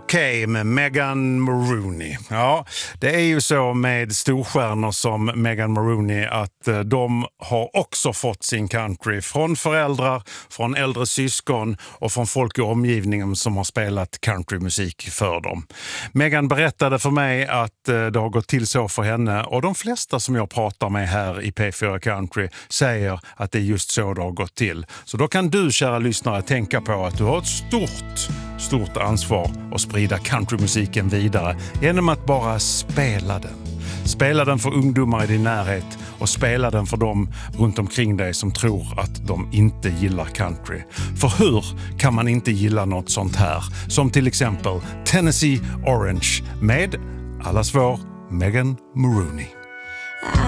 Okej, med Megan Maroney. Ja, det är ju så med storstjärnor som Megan Maroney att de har också fått sin country från föräldrar, från äldre syskon och från folk i omgivningen som har spelat countrymusik för dem. Megan berättade för mig att det har gått till så för henne, och de flesta som jag pratar med här i P4 Country säger att det är just så det har gått till. Så då kan du, kära lyssnare, tänka på att du har ett stort ansvar att sprida countrymusiken vidare genom att bara spela den. Spela den för ungdomar i din närhet och spela den för dem runt omkring dig som tror att de inte gillar country. För hur kan man inte gilla något sånt här? Som till exempel Tennessee Orange med allas vår Megan Maroney.